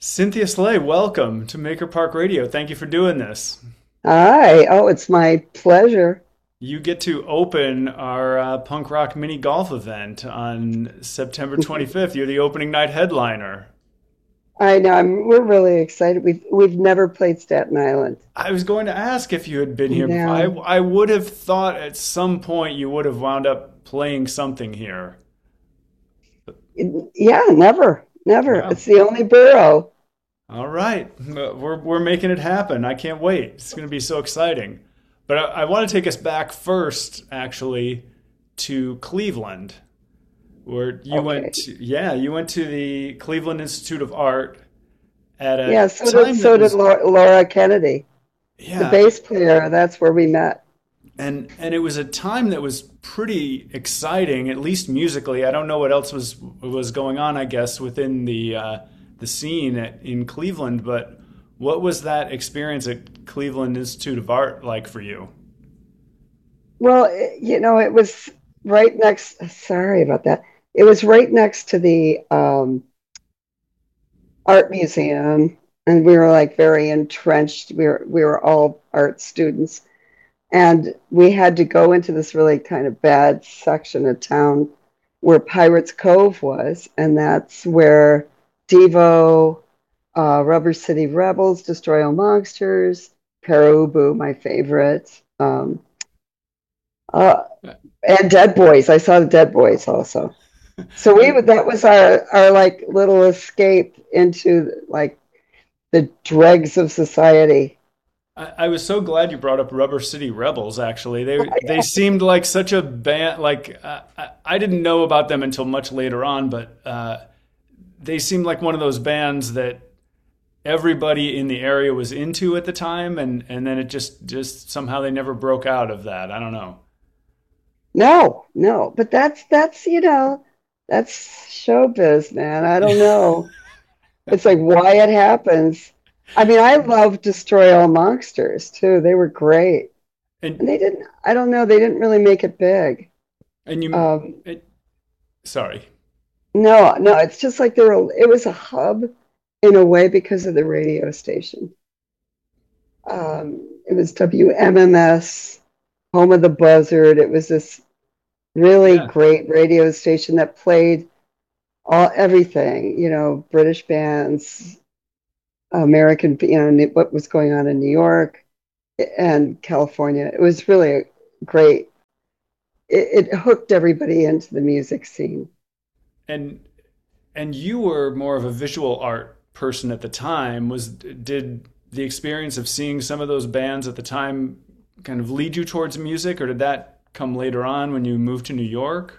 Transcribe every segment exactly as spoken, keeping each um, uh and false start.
Cynthia Slay, welcome to Maker Park Radio. Thank you for doing this. Hi. Oh, it's my pleasure. You get to open our uh, punk rock mini golf event on September twenty-fifth. You're the opening night headliner. I know. I'm, we're really excited. We've we've never played Staten Island. I was going to ask if you had been here before. I, No. I would have thought at some point you would have wound up playing something here. Yeah, never. Never. Wow. It's the only borough. All right. Uh, We're, we're making it happen. I can't wait. It's going to be so exciting. But I, I want to take us back first, actually, to Cleveland, where you went Okay. to, yeah, you went to the Cleveland Institute of Art at a Yeah, so did time that so did was, Laura, Laura Kennedy, the yeah, bass player. That's where we met. and and it was a time that was pretty exciting, at least musically. I don't know what else was was going on, I guess, within the uh, the scene at, in Cleveland, but what was that experience at Cleveland Institute of Art like for you? Well, it- you know, it was right next. Sorry about that. It was right next to the um, art museum, and we were like very entrenched. We were we were all art students. And we had to go into this really kind of bad section of town where Pirates Cove was, and that's where Devo, uh, Rubber City Rebels, Destroy All Monsters, Perubu, my favorite, um, uh, and Dead Boys. I saw the Dead Boys also. So we And that was our our like little escape into like the dregs of society. I, I was so glad you brought up Rubber City Rebels. Actually, they they seemed like such a band. Like uh, I, I didn't know about them until much later on, but uh, they seemed like one of those bands that everybody in the area was into at the time, and and then it just just somehow they never broke out of that. I don't know. No, no, but that's that's you know that's showbiz, man. I don't know. It's like why it happens. I mean, I love Destroy All Monsters too. They were great, And and they didn't. I don't know. They didn't really make it big. and you, Um, it, sorry. no, no. It's just like there were. It was a hub in a way because of the radio station. Um, it was W M M S, home of the buzzard. It was this really Yeah. great radio station that played all everything, you know, British bands, American, you know, what was going on in New York and California. It was really great. It, it hooked everybody into the music scene. And and you were more of a visual art person at the time. Was did the experience of seeing some of those bands at the time kind of lead you towards music, or did that come later on when you moved to New York?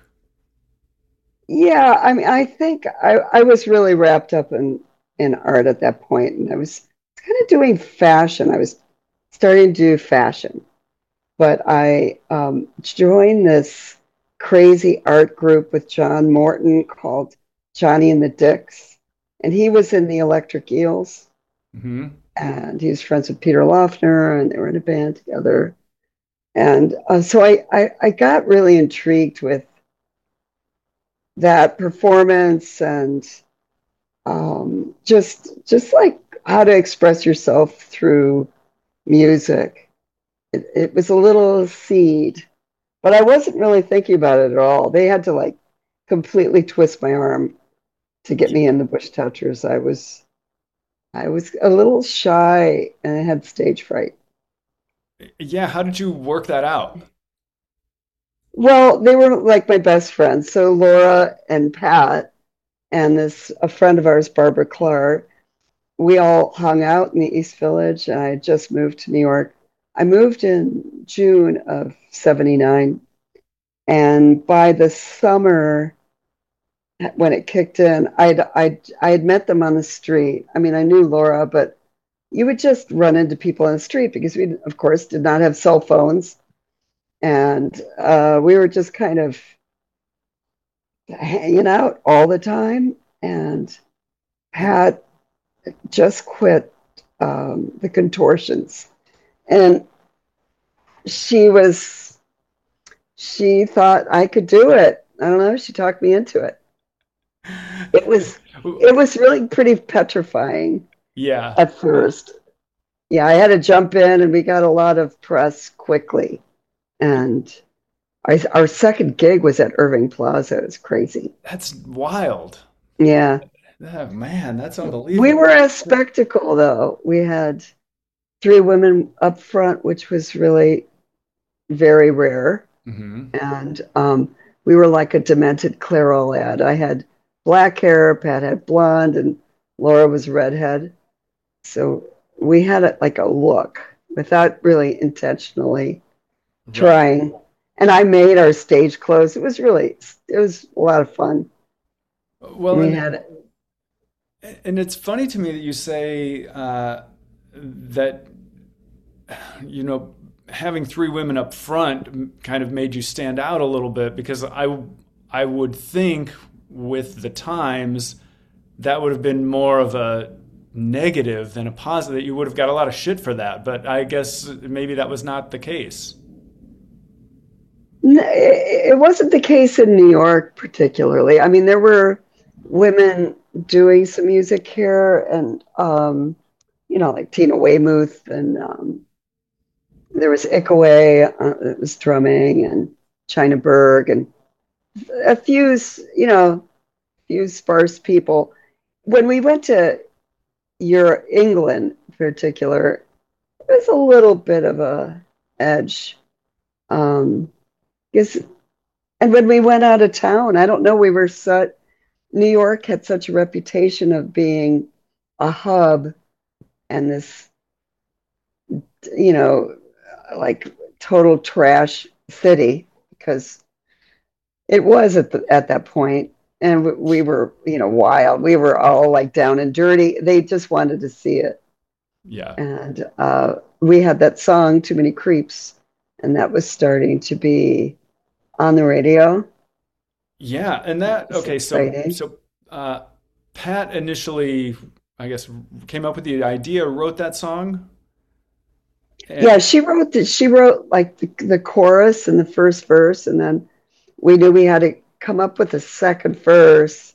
Yeah, I mean, I think I, I was really wrapped up in in art at that point, and I was kind of doing fashion. I was starting to do fashion, but I um, joined this crazy art group with John Morton called Johnny and the Dicks. And he was in the Electric Eels, Hmm. and he was friends with Peter Loeffner, and they were in a band together. And uh, so I, I, I got really intrigued with that performance and um, just just like how to express yourself through music. It, it was a little seed, but I wasn't really thinking about it at all. They had to like completely twist my arm to get me in the Bush Touchers. I was I was a little shy and I had stage fright. Yeah, how did you work that out? Well, they were like my best friends. So Laura and Pat and this a friend of ours, Barbara Clark, we all hung out in the East Village. And I had just moved to New York. I moved in June of seventy-nine. And by the summer, when it kicked in, I'd, I'd, I had met them on the street. I mean, I knew Laura, but you would just run into people on the street because we, of course, did not have cell phones. And uh, we were just kind of hanging out all the time. And Pat just quit um, the contortions. And she was, she thought I could do it. I don't know. She talked me into it. It was it was really pretty petrifying Yeah, at first. Yeah, I had to jump in, and we got a lot of press quickly. And our, our second gig was at Irving Plaza. It was crazy. that's wild. Yeah. Oh, man, that's We unbelievable. were a spectacle, though. We had three women up front, which was really very rare. Hmm. And um, we were like a demented Clairol ad. I had black hair, Pat had blonde, and Laura was redhead. So we had it like a look without really intentionally Right. trying. And I made our stage clothes. It was really, it was a lot of fun. Well, We and had, and it's funny to me that you say uh, that you know having three women up front kind of made you stand out a little bit because I I would think with the times that would have been more of a negative than a positive that you would have got a lot of shit for that, but I guess maybe that was not the case. it wasn't the case in New York particularly. I mean, there were women doing some music here and, um, you know, like Tina Weymouth and um, there was Ikawe uh, that was drumming and China Berg and a few, you know, few sparse people. When we went to your England in particular, it was a little bit of a edge. Um, because, and when we went out of town, I don't know, we were such, New York had such a reputation of being a hub and this, you know, like total trash city because it was at the, at that point, and we were, you know, wild. We were all like down and dirty. They just wanted to see it, Yeah. and uh, we had that song "Too Many Creeps," and that was starting to be on the radio. Yeah, and That that was okay, so exciting. so uh Pat initially I guess came up with the idea, wrote that song. And Yeah, she wrote the, she wrote like the, the chorus and the first verse, and then we knew we had to come up with a second verse.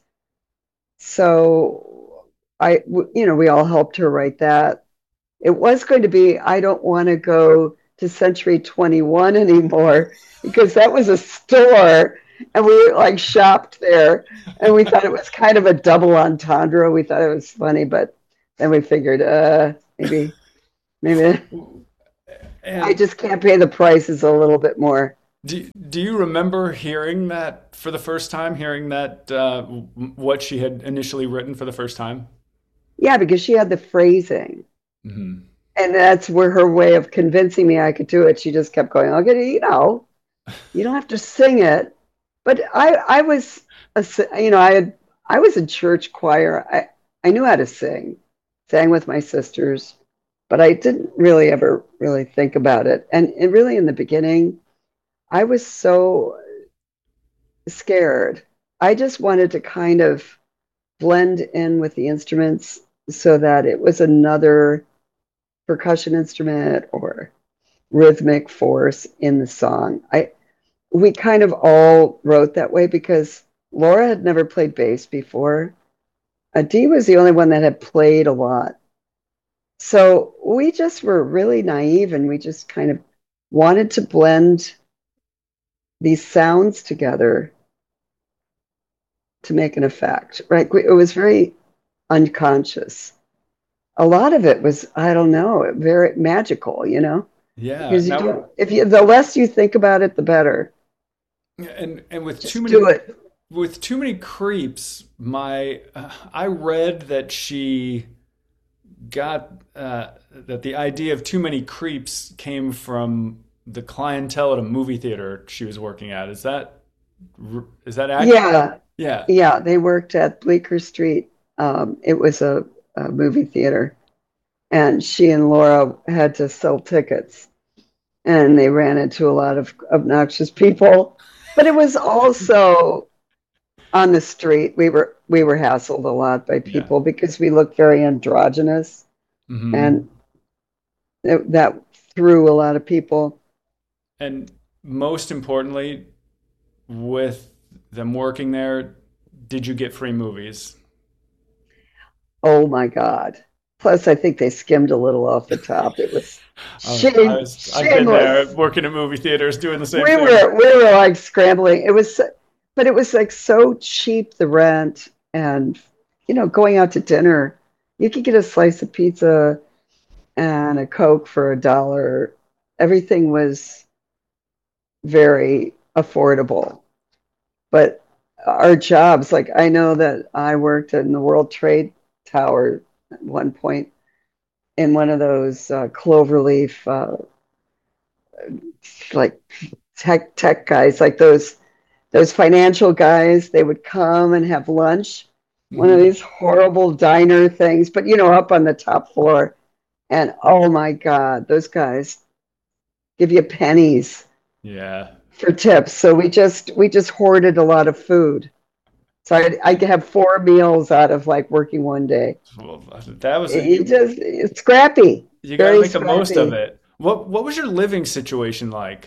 So I, you know, we all helped her write that. It was going to be, I don't want to go to Century twenty-one anymore because that was a store and we like shopped there and we thought it was kind of a double entendre. We thought it was funny, but then we figured, uh, maybe, maybe I and just can't pay the prices a little bit more. do do you remember hearing that for the first time, hearing that uh what she had initially written for the first time? Yeah, because she had the phrasing. Hmm. And that's where her way of convincing me I could do it. She just kept going, okay, you know, you don't have to sing it. But I, I was, a, you know, I had, I was in church choir. I, I knew how to sing, sang with my sisters, but I didn't really ever really think about it. And, and really in the beginning, I was so scared. I just wanted to kind of blend in with the instruments so that it was another percussion instrument or rhythmic force in the song. I we kind of all wrote that way because Laura had never played bass before. Adi was the only one that had played a lot. So we just were really naive and we just kind of wanted to blend these sounds together to make an effect, right? It was very unconscious. A lot of it was, I don't know, very magical, you know, Yeah. because you Now, don't, if you, the less you think about it, the better. and and with too Just many do it. with too many creeps, my uh, I read that she got uh, that the idea of too many creeps came from the clientele at a movie theater she was working at. Is that is that accurate? Yeah, Yeah. yeah. They worked at Bleecker Street. Um, it was a, a movie theater, and she and Laura had to sell tickets, and they ran into a lot of obnoxious people. But it was also on the street. We were we were hassled a lot by Yeah. people because we looked very androgynous, Hmm. and it, that threw a lot of people. And most importantly, with them working there, did you get free movies? Oh my God. Plus, I think they skimmed a little off the top. It was Uh, I shame, was, I've been there shameless. working at movie theaters doing the same We thing. were we were like scrambling. It was, so- but it was like so cheap, the rent, and you know, going out to dinner. You could get a slice of pizza and a Coke for a dollar. Everything was very affordable. But our jobs, like I know that I worked in the World Trade Tower at one point in one of those uh, cloverleaf, uh, like tech tech guys, like those those financial guys. They would come and have lunch, one of Hmm. these horrible diner things, but you know, up on the top floor. And oh my God, those guys give you pennies Yeah. for tips. So we just we just hoarded a lot of food. So I I could have four meals out of like working one day. Well, that was a, You you. just it's scrappy, You got to very make the most of scrappy. it. What What was your living situation like?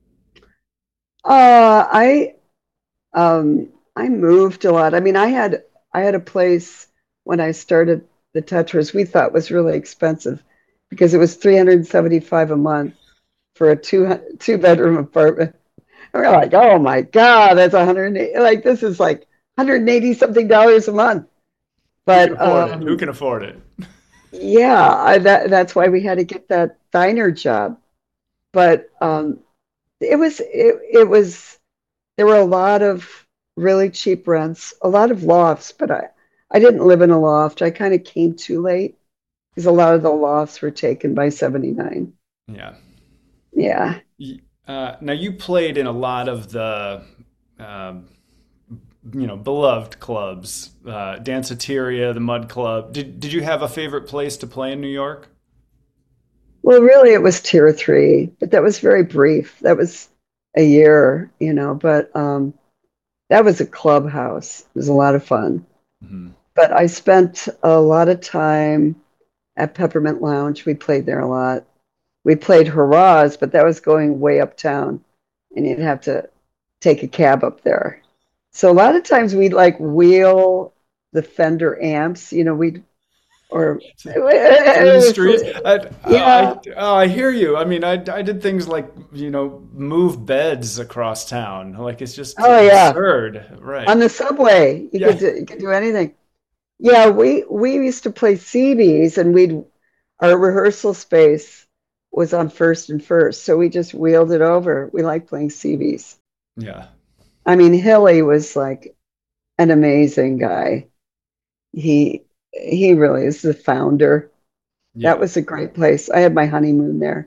Uh, I um I moved a lot. I mean, I had I had a place when I started the Tetras we thought was really expensive because it was three hundred seventy-five a month for a two two bedroom apartment. And we're like, oh my God, that's one hundred eighty, like this is like one hundred eighty something dollars a month. Who can But afford it? Who um can afford it? yeah, I, that that's why we had to get that diner job. But um it was it, it was there were a lot of really cheap rents, a lot of lofts, but I I didn't live in a loft. I kind of came too late because a lot of the lofts were taken by seventy-nine. Yeah. Yeah. Y- Uh, now you played in a lot of the, um, you know, beloved clubs, uh, Danceteria, the Mud Club. Did Did you have a favorite place to play in New York? Well, really it was tier three, but that was very brief. That was a year, you know, but um that was a clubhouse. It was a lot of fun. Hmm. But I spent a lot of time at Peppermint Lounge. We played there a lot. We played Hurrahs, but that was going way uptown, and you'd have to take a cab up there. So a lot of times we'd like wheel the Fender amps, you know, we'd or Through the it streets. was, I, I, yeah, oh, I hear you. I mean, I, I did things like, you know, move beds across town. Like it's just oh yeah, absurd. Right. on the subway you could Yeah. do, you could do anything. Yeah, we we used to play C Bs, and we'd our rehearsal space was on First and First, so we just wheeled it over. We like playing C Bs. Yeah. I mean, Hilly was like an amazing guy. He he really is the founder. That Yeah. was a great place. I had my honeymoon there.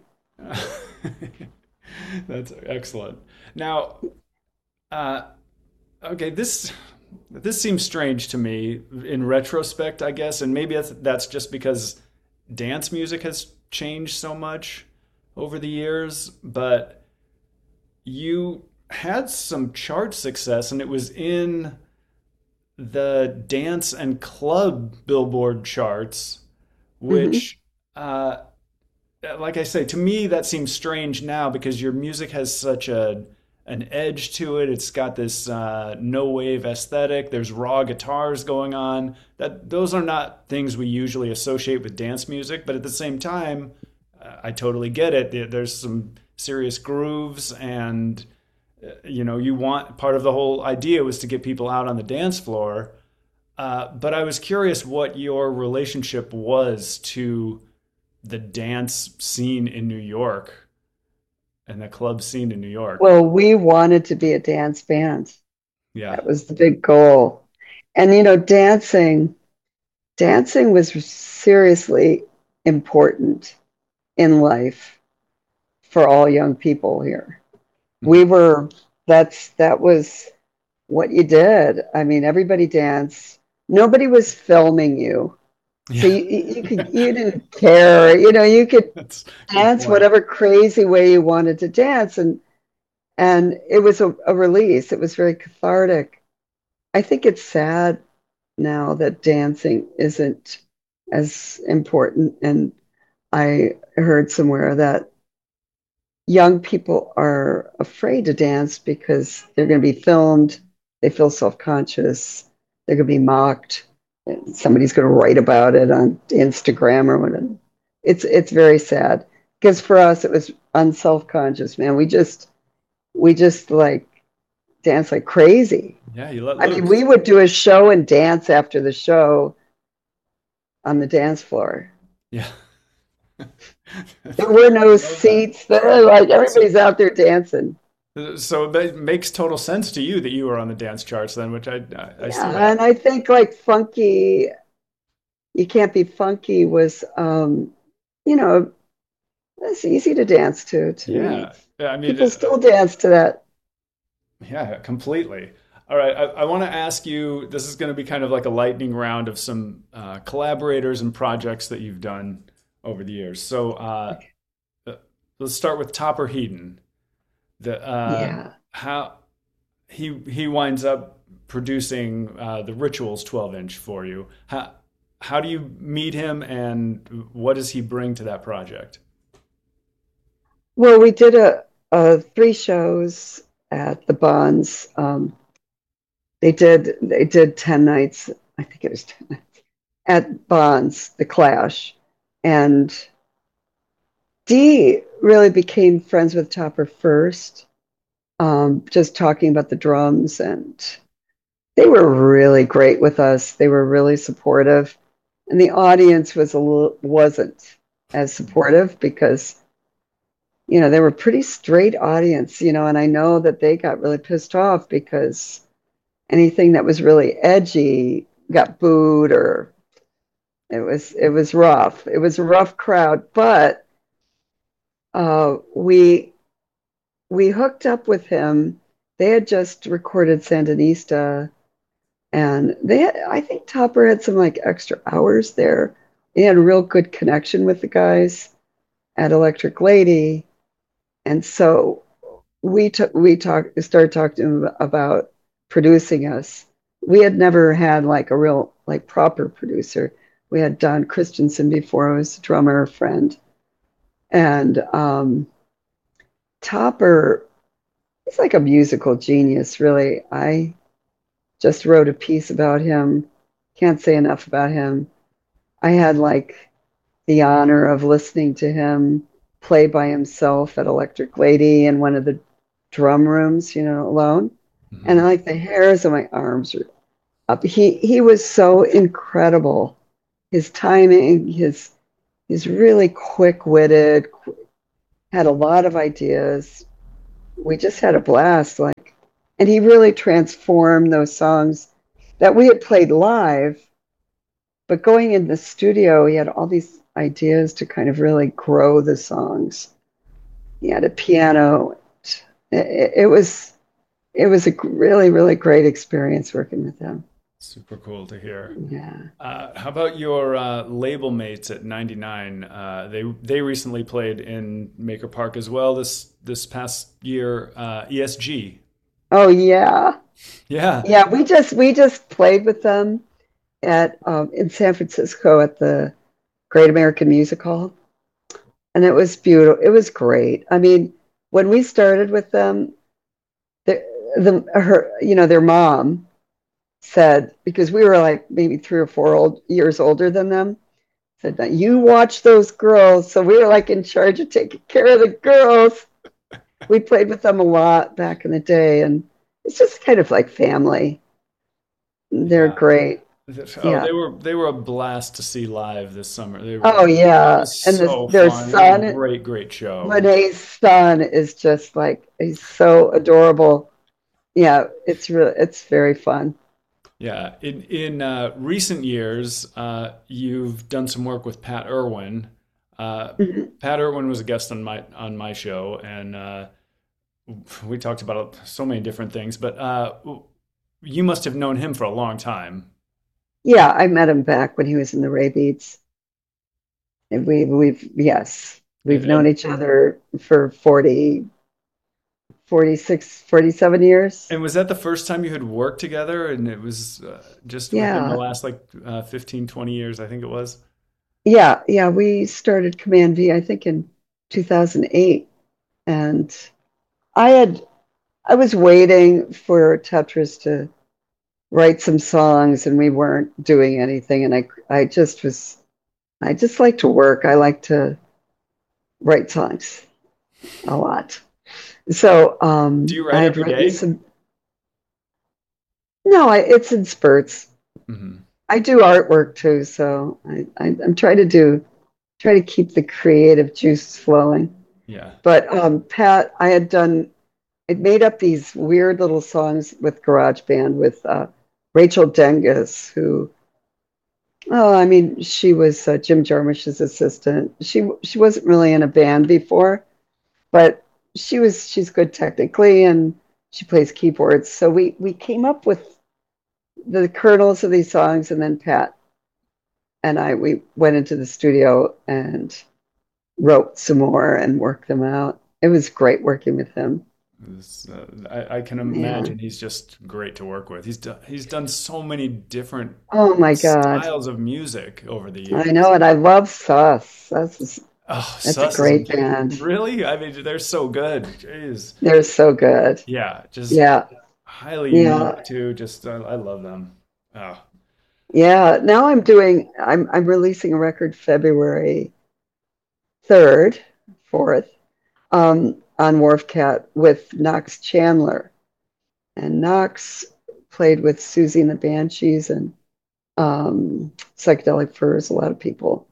That's excellent. Now, uh, okay, this this seems strange to me in retrospect, I guess, and maybe that's that's just because dance music has changed so much over the years, but you had some chart success and it was in the dance and club Billboard charts, Hmm. which uh like I say, to me that seems strange now because your music has such a an edge to it. It's got this uh, no wave aesthetic. There's raw guitars going on. That those are not things we usually associate with dance music, but at the same time, uh, I totally get it. There's some serious grooves, and uh, you know, you want part of the whole idea was to get people out on the dance floor. Uh, but I was curious what your relationship was to the dance scene in New York and the club scene in New York. Well, we wanted to be a dance band. Yeah. That was the big goal. And you know, dancing, dancing was seriously important in life for all young people here. We Hmm. were, that's that was what you did. I mean, everybody danced. Nobody was filming you. So Yeah. you, you could you didn't care. You know, you could That's a good dance point. whatever crazy way you wanted to dance, and and it was a, a release. It was very cathartic. I think it's sad now that dancing isn't as important. And I heard somewhere that young people are afraid to dance because they're going to be filmed. They feel self conscious. They're going to be mocked. somebody's going to write about it on Instagram or whatever. It's it's very sad because for us it was unself-conscious, man. We just we just like dance like crazy. Yeah, you let I mean, loose. we would do a show and dance after the show on the dance floor. Yeah. There were I no love that. seats there, like So, everybody's out there dancing. so that makes total sense to you that you were on the dance charts then, which I I, I see Yeah, that. and I think like funky, you can't be funky was um, you know, it's easy to dance to to me. Yeah. Yeah, I mean, People uh, still dance to that. yeah, completely. All right, I, I want to ask you, this is going to be kind of like a lightning round of some uh, collaborators and projects that you've done over the years. So uh, uh, let's start with Topper Heaton. The uh, Yeah. how he he winds up producing uh, the Rituals twelve inch for you. How how do you meet him, and what does he bring to that project? Well, we did a, a three shows at the Bonds. Um, they did they did ten nights. I think it was ten nights at Bonds, the Clash, and Dee really became friends with Topper first. Um, just talking about the drums, and they were really great with us. They were really supportive, and the audience was a little wasn't as supportive because you know they were pretty straight audience. You know, and I know that they got really pissed off because anything that was really edgy got booed or it was it was rough. It was a rough crowd, but uh, we we hooked up with him. They had just recorded Sandinista, and they had, I think Topper had some like extra hours there. He had a real good connection with the guys at Electric Lady, and so we took we talked started talking to him about producing us. We had never had like a real like proper producer. We had Don Christensen before, who was a drummer friend, and um, Topper. He's like a musical genius, really. I just wrote a piece about him. Can't say enough about him. I had like the honor of listening to him play by himself at Electric Lady in one of the drum rooms, you know, alone. And Mhm. like the hairs on my arms are up. He he was so incredible. His timing, his he's really quick-witted, had a lot of ideas. We just had a blast. Like, and he really transformed those songs that we had played live. But going in the studio, he had all these ideas to kind of really grow the songs. He had a piano. It, it was it was a really really great experience working with him. Super cool to hear. Yeah. Uh, how about your uh, label mates at ninety-nine? Uh, they they recently played in Maker Park as well this this past year. Uh, E S G. Oh yeah. Yeah, Yeah. We just we just played with them at um, in San Francisco at the Great American Music Hall, and it was beautiful. It was great. I mean, when we started with them, the the her you know their mom said because we were like maybe three or four old years older than them said that you watch those girls. So we were like in charge of taking care of the girls. We played with them a lot back in the day, and it's just kind of like family. They're yeah. great. Oh, Yeah. they were they were a blast to see live this summer. They were Oh it yeah. was And this, so their fun. It was a son, great, great show. Renee's son, is just like he's so adorable. Yeah, it's really it's very fun. Yeah, in in uh, recent years, uh, you've done some work with Pat Irwin. Uh, Mhm. Pat Irwin was a guest on my on my show, and uh, we talked about so many different things. But uh, you must have known him for a long time. Yeah, I met him back when he was in the Ray Beats. And we we've yes, we've known And each other for forty, forty-six, forty-seven years. and was that the first time you had worked together? And it was uh, just within the Yeah. last like uh, fifteen, twenty years, I think it was. Yeah, yeah, we started Command V I think in two thousand eight and I had I was waiting for Tetris to write some songs, and we weren't doing anything. And I, I just was, I just like to work. I like to write songs a lot. So Do um, you I write had every written day? some. No, I, it's in spurts. Hmm. I do artwork too, so I, I, I'm trying to do try to keep the creative juices flowing. Yeah. But um, Pat, I had done it made up these weird little songs with GarageBand with uh, Rachel Dengus, who oh, I mean, she was uh, Jim Jarmusch's assistant. She she wasn't really in a band before, but she was she's good technically and she plays keyboards. So we we came up with the kernels of these songs, and then Pat and I we went into the studio and wrote some more and worked them out. It was great working with him. It's, uh, I, I can Yeah. imagine he's just great to work with. He's done, he's done so many different Oh my God. styles of music over the I years. know, and I love Sus. Sus is Oh, that's a Sus is great band. really, I mean, they're so good. Jeez. They're so good. Yeah, just Yeah. highly Yeah. unique too. Just I, I love them. Oh, Yeah. Now I'm doing I'm I'm releasing a record February third, fourth, um, on Wharf Cat with Knox Chandler. And Knox played with Susie and the Banshees and um, Psychedelic Furs, a lot of people.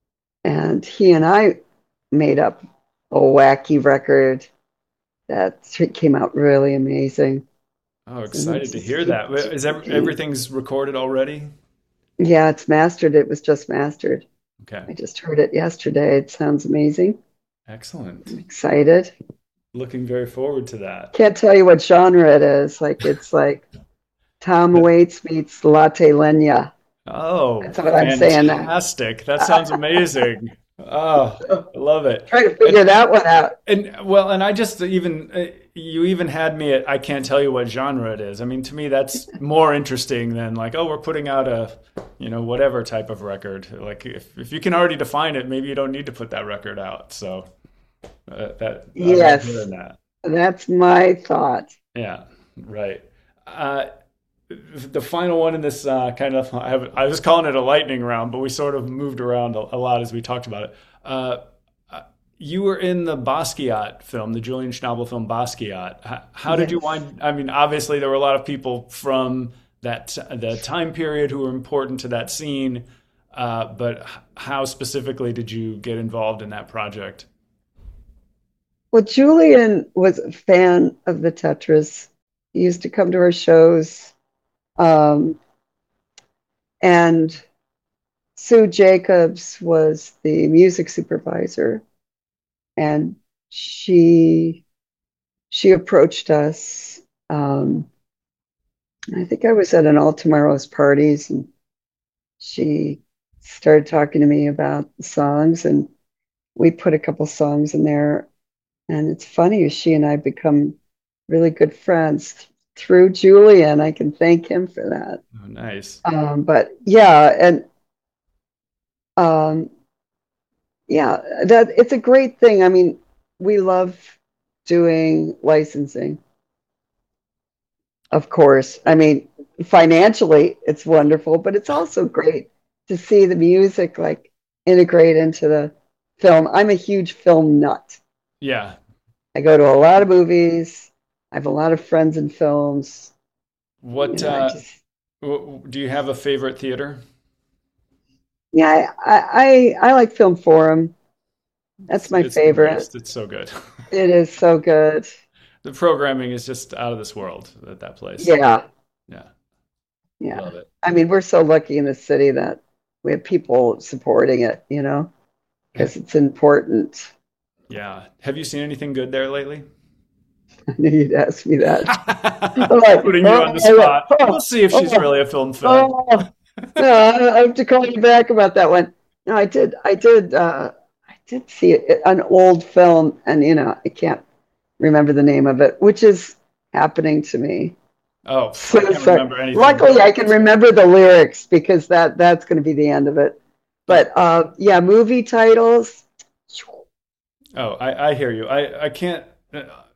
And he and I made up a wacky record that came out really amazing. oh, So excited to just hear keep, that. Is ev keep, everything's recorded already? yeah, it's mastered. It was just mastered. Okay, I just heard it yesterday. It sounds amazing. I'm excellent. excited. Looking very forward to that. Can't tell you what genre it is. Like it's like Tom Waits meets Latte Lenya. Oh, That's what I'm saying now. fantastic. That sounds amazing. Oh, I love it. Try to And figure that one out. and well, and I just even uh, you even had me at I can't tell you what genre it is. I mean, to me that's more interesting than like, oh, we're putting out a, you know, whatever type of record. Like if if you can already define it, maybe you don't need to put that record out. So uh, that I love Yes, hearing that. that's my thought. Yeah, right. Uh, the final one in this uh, kind of I, have, I was calling it a lightning round, but we sort of moved around a, a lot as we talked about it. Uh, uh, you were in the Basquiat film, the Julian Schnabel film Basquiat. How, how did you Yes. wind? I mean, obviously there were a lot of people from that the time period who were important to that scene, uh, but how specifically did you get involved in that project? Well, Julian was a fan of the Tetras. He used to come to our shows. Um, and Sue Jacobs was the music supervisor, and she she approached us. Um, I think I was at an All Tomorrow's parties, and she started talking to me about the songs, and we put a couple songs in there. And it's funny, she and I become really good friends through Julian. I can thank him for that. Oh, nice. Um, but yeah, and um, yeah, that it's a great thing. I mean, we love doing licensing, of course. I mean, financially, it's wonderful, but it's also great to see the music like integrate into the film. I'm a huge film nut. Yeah. I go to a lot of movies. I have a lot of friends in films. You What know, I uh, just w- do you have a favorite theater? yeah, I I I like Film Forum. That's It's my it's the favorite. best. It's so good. It is so good. The programming is just out of this world at that place. Yeah, Yeah, yeah. love it. I mean, we're so lucky in the city that we have people supporting it, you know, because it's important. Yeah. Have you seen anything good there lately? I knew you'd ask me that. I'm like, Putting you on the oh, spot. We'll oh, see if she's oh, really a film fan. oh. No, I I have to call you back about that one. No, I did, I did, uh, I did see it, an old film, and you know, I can't remember the name of it, which is happening to me. Oh, So I can't sorry. remember anything. Luckily, I can remember the lyrics because that that's going to be the end of it. Oh, But uh, yeah, movie titles. oh, I, I hear you. I, I can't uh,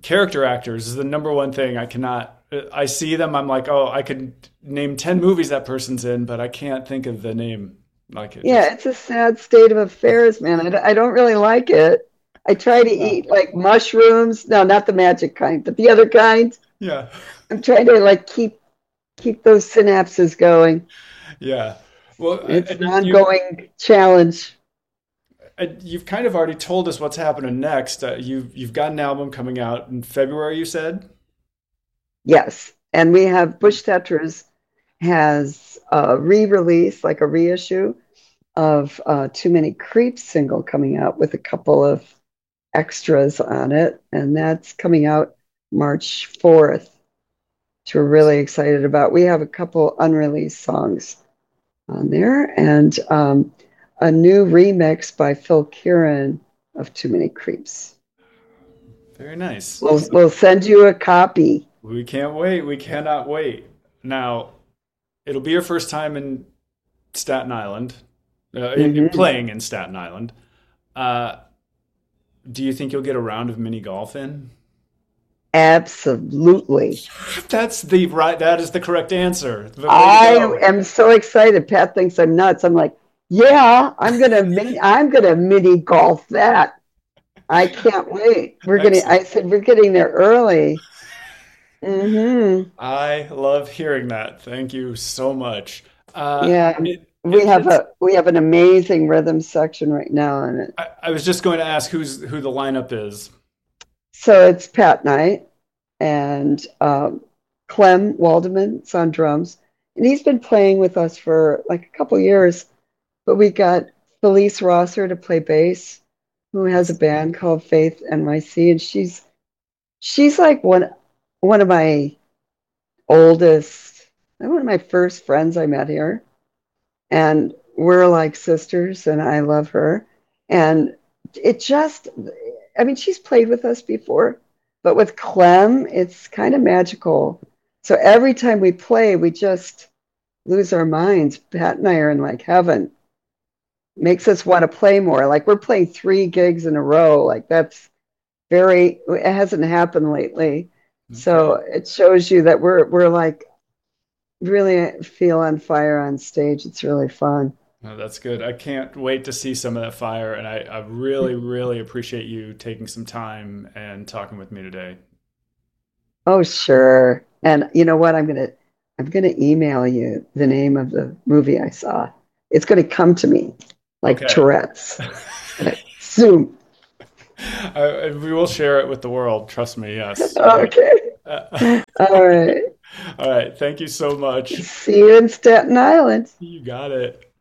character actors is the number one thing I cannot. I see them, I'm like, oh, I could name ten movies that person's in, but I can't think of the name. Like it Yeah, just, it's a sad state of affairs, man. I, d- I don't really like it. I try to yeah, eat like mushrooms. No, not the magic kind, but the other kind. yeah, I'm trying to like keep keep those synapses going. yeah. Well, It's and an you, you ongoing challenge. uh, you've kind of already told us what's happening next. Uh, you've you've got an album coming out in February, you said. Yes. And we have Bush Tetras has a re-release, like a reissue of uh, Too Many Creeps single coming out with a couple of extras on it. And that's coming out March fourth, which we're really excited about. We have a couple unreleased songs on there and um, a new remix by Phil Kieran of Too Many Creeps. Very nice. We'll, we'll send you a copy. We can't wait. We cannot wait. Now, it'll be your first time in Staten Island, uh, in, in Mhm. playing in Staten Island. Uh, do you think you'll get a round of mini golf in? Absolutely. That's the right. That is the correct answer. The way I to go. am so excited. Pat thinks I'm nuts. I'm like, yeah, I'm gonna mini, I'm gonna mini golf that. I can't wait. We're gonna. I Excellent. said we're getting there early. Hmm. I love hearing that. Thank you so much. Uh, Yeah, it, we it, have it's, a we have an amazing rhythm section right now in it. I, I was just going to ask who's who the lineup is. So it's Pat Knight and um, Clem Waldeman's on drums, and he's been playing with us for like a couple years. But we got Felice Rosser to play bass, who has a band called Faith N Y C, and she's she's like one one of my oldest, one of my first friends I met here, and we're like sisters, and I love her. And it just, I mean, she's played with us before, but with Clem, it's kind of magical. So every time we play, we just lose our minds. Pat and I are in like heaven. Makes us want to play more. Like we're playing three gigs in a row. Like that's very, it hasn't happened lately. So Okay. it shows you that we're we're like really feel on fire on stage. It's really fun. No, that's good. I can't wait to see some of that fire, and I, I really, really appreciate you taking some time and talking with me today. Oh, sure. And you know what? I'm gonna I'm gonna email you the name of the movie I saw. It's gonna come to me like Okay. Tourette's. It's gonna zoom. I, we will share it with the world. Trust me. Yes. Uh, Okay. uh, All right. all right. Thank you so much. See you in Staten Island. You got it.